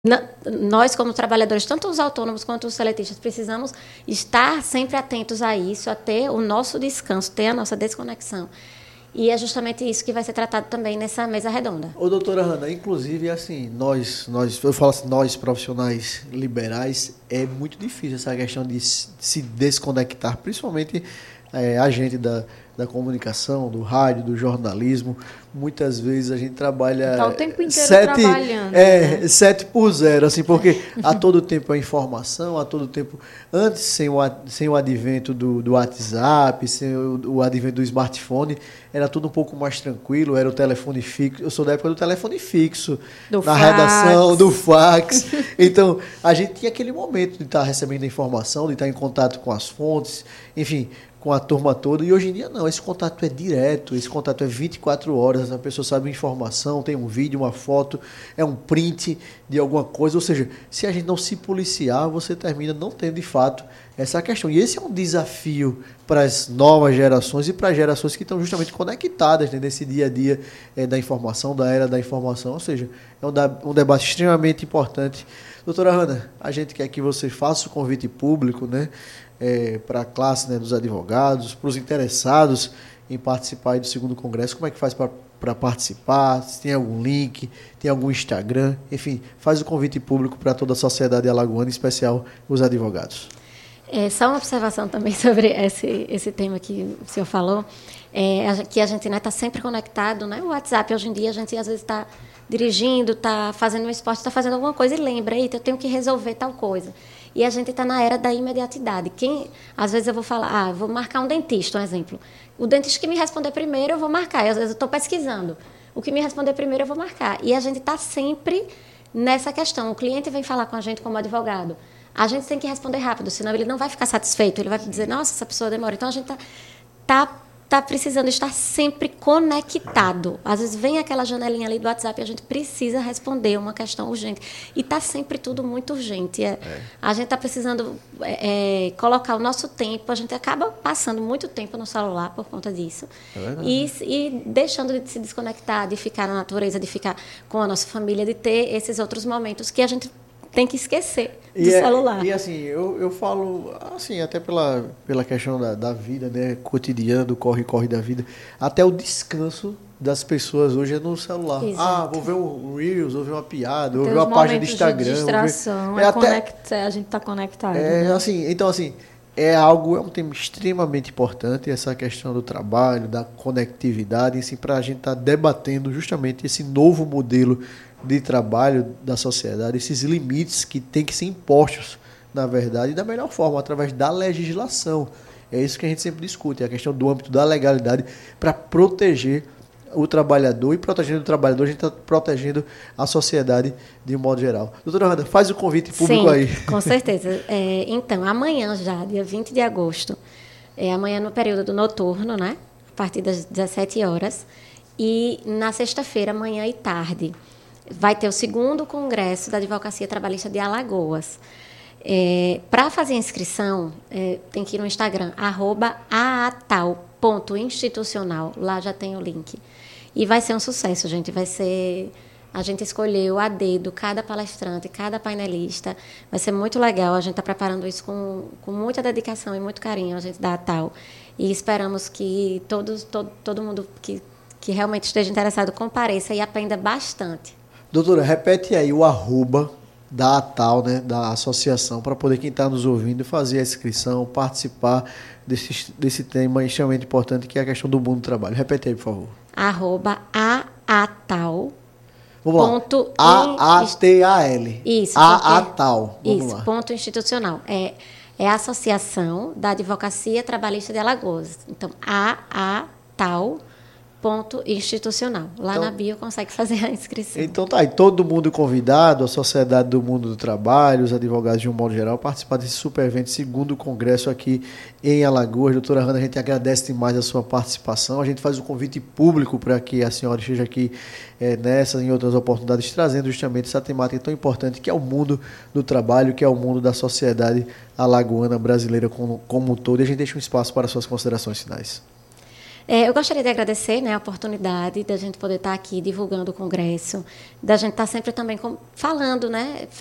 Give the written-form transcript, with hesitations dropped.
Nós, como trabalhadores, tanto os autônomos quanto os seletistas, precisamos estar sempre atentos a isso, a ter o nosso descanso, ter a nossa desconexão. E é justamente isso que vai ser tratado também nessa mesa redonda. Ô, doutora Hanna, inclusive, assim, eu falo assim, nós profissionais liberais, é muito difícil essa questão de se desconectar, principalmente a gente da comunicação, do rádio, do jornalismo. Muitas vezes a gente trabalha tá o tempo inteiro trabalhando, né? 7 por 0, assim, porque a todo tempo a informação, a todo tempo, antes sem o advento do WhatsApp, sem o advento do smartphone, era tudo um pouco mais tranquilo, era o telefone fixo. Eu sou da época do telefone fixo, da redação, do fax. Então, a gente tinha aquele momento de estar recebendo a informação, de estar em contato com as fontes, enfim, com a turma toda, e hoje em dia não, esse contato é direto, esse contato é 24 horas, a pessoa sabe a informação, tem um vídeo, uma foto, é um print de alguma coisa, ou seja, se a gente não se policiar, você termina não tendo de fato essa questão, e esse é um desafio para as novas gerações e para as gerações que estão justamente conectadas, né, nesse dia a dia da informação, da era da informação, ou seja, é um debate extremamente importante. Doutora Hanna, a gente quer que você faça o convite público, né, para a classe, né, dos advogados, para os interessados em participar do segundo congresso. Como é que faz para participar? Se tem algum link, tem algum Instagram, enfim, faz o convite público para toda a sociedade alagoana, em especial os advogados. Só uma observação também sobre esse tema que o senhor falou, que a gente está sempre conectado, né? O WhatsApp, hoje em dia, a gente às vezes está dirigindo, está fazendo um esporte, está fazendo alguma coisa e lembra, eita, eu tenho que resolver tal coisa. E a gente está na era da imediatidade. Às vezes eu vou falar, vou marcar um dentista, um exemplo. O dentista que me responder primeiro, eu vou marcar. Às vezes eu estou pesquisando. O que me responder primeiro, eu vou marcar. E a gente está sempre nessa questão. O cliente vem falar com a gente como advogado. A gente tem que responder rápido, senão ele não vai ficar satisfeito. Ele vai dizer, nossa, essa pessoa demora. Então, a gente está precisando estar sempre conectado. Às vezes vem aquela janelinha ali do WhatsApp e a gente precisa responder uma questão urgente. E está sempre tudo muito urgente. A gente está precisando colocar o nosso tempo. A gente acaba passando muito tempo no celular por conta disso. E deixando de se desconectar, de ficar na natureza, de ficar com a nossa família, de ter esses outros momentos que a gente tem que esquecer do celular. E assim, eu falo, assim, até pela questão da vida, né, cotidiana, do corre-corre da vida, até o descanso das pessoas hoje é no celular. Exato. Vou ver um Reels, vou ver uma piada, vou ver uma página do Instagram. De distração, a gente está conectado. Né? Então, assim, é um tema extremamente importante, essa questão do trabalho, da conectividade, assim, para a gente estar debatendo justamente esse novo modelo de trabalho da sociedade, esses limites que têm que ser impostos, na verdade, da melhor forma, através da legislação. É isso que a gente sempre discute, a questão do âmbito da legalidade para proteger o trabalhador, e protegendo o trabalhador, a gente está protegendo a sociedade de um modo geral. Doutora Hanna, faz o convite público. Sim, aí. Com certeza. Então, amanhã já, dia 20 de agosto, amanhã no período do noturno, né, a partir das 17 horas, e na sexta-feira, manhã e tarde, vai ter o segundo congresso da Advocacia Trabalhista de Alagoas. Para fazer a inscrição, tem que ir no Instagram, @aatal.institucional, lá já tem o link. E vai ser um sucesso, gente. A gente escolheu a dedo cada palestrante, cada painelista. Vai ser muito legal. A gente está preparando isso com muita dedicação e muito carinho, a gente da ATAL. E esperamos que todo mundo que realmente esteja interessado compareça e aprenda bastante. Doutora, repete aí o @ da ATAL, né, da associação, para poder quem está nos ouvindo fazer a inscrição, participar desse tema extremamente importante, que é a questão do mundo do trabalho. Repete aí, por favor. @aatal. Vamos lá. AATAL. Isso. AATAL. Isso, lá. Ponto institucional. É a Associação da Advocacia Trabalhista de Alagoas. Então, aatal.institucional. Lá na bio consegue fazer a inscrição. Então tá aí, todo mundo convidado, a sociedade do mundo do trabalho, os advogados de um modo geral, participar desse super evento, segundo congresso aqui em Alagoas. Doutora Hanna, a gente agradece demais a sua participação. A gente faz um convite público para que a senhora esteja aqui nessas e em outras oportunidades, trazendo justamente essa temática tão importante que é o mundo do trabalho, que é o mundo da sociedade alagoana brasileira como um todo. E a gente deixa um espaço para suas considerações finais. Eu gostaria de agradecer, né, a oportunidade da gente poder estar aqui divulgando o congresso, da gente estar sempre também falando, né,